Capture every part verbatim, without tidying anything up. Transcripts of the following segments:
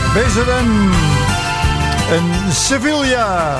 Bezeren en Sevilla.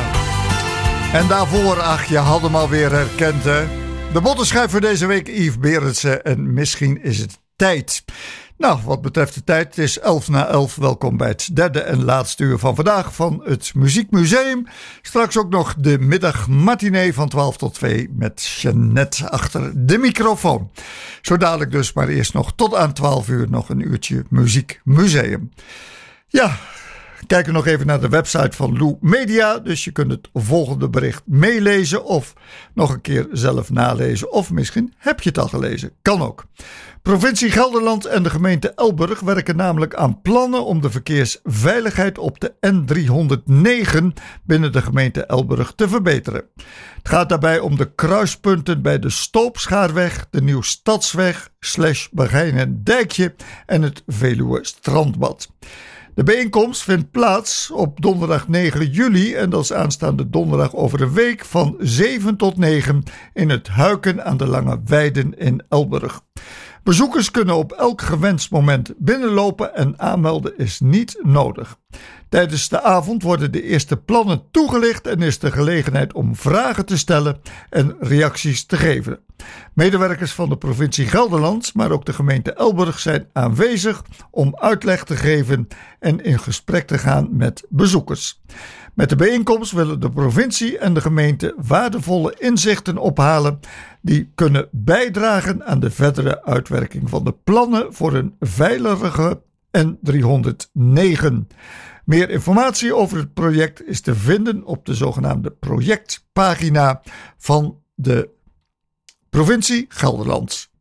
En daarvoor, ach, je had hem alweer herkend, hè? De bottenschijf voor deze week, Yves Berendsen. En misschien is het tijd. Nou, wat betreft de tijd, het is elf na elf. Welkom bij het derde en laatste uur van vandaag van het Muziekmuseum. Straks ook nog de middagmatinee van twaalf tot twee met Jeannette achter de microfoon. Zo dadelijk dus, maar eerst nog tot aan twaalf uur nog een uurtje Muziekmuseum. Ja, kijk nog even naar de website van Lou Media. Dus je kunt het volgende bericht meelezen of nog een keer zelf nalezen. Of misschien heb je het al gelezen. Kan ook. Provincie Gelderland en de gemeente Elburg werken namelijk aan plannen om de verkeersveiligheid op de N driehonderdnegen binnen de gemeente Elburg te verbeteren. Het gaat daarbij om de kruispunten bij de Stoopschaarweg, de Nieuwstadsweg, slash Begijnendijkje en het Veluwe Strandbad. De bijeenkomst vindt plaats op donderdag negen juli en dat is aanstaande donderdag over een week van zeven tot negen in het Huiken aan de Lange Weiden in Elburg. Bezoekers kunnen op elk gewenst moment binnenlopen en aanmelden is niet nodig. Tijdens de avond worden de eerste plannen toegelicht en is de gelegenheid om vragen te stellen en reacties te geven. Medewerkers van de provincie Gelderland, maar ook de gemeente Elburg zijn aanwezig om uitleg te geven en in gesprek te gaan met bezoekers. Met de bijeenkomst willen de provincie en de gemeente waardevolle inzichten ophalen die kunnen bijdragen aan de verdere uitwerking van de plannen voor een veilige N driehonderdnegen. Meer informatie over het project is te vinden op de zogenaamde projectpagina van de provincie Gelderland.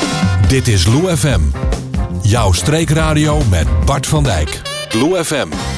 Dit is Lou F M, jouw streekradio met Bart van Dijk. Lou F M.